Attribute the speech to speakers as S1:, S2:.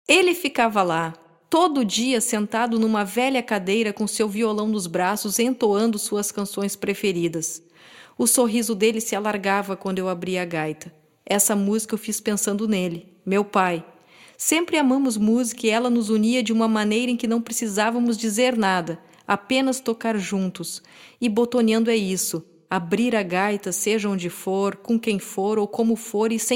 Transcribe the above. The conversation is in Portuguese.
S1: Ele ficava lá, todo dia sentado numa velha cadeira com seu violão nos braços, entoando suas canções preferidas. O sorriso dele se alargava quando eu abria a gaita. Essa música eu fiz pensando nele, meu pai. Sempre amamos música e ela nos unia de uma maneira em que não precisávamos dizer nada, apenas tocar juntos. E botoneando é isso, abrir a gaita, seja onde for, com quem for ou como for e sem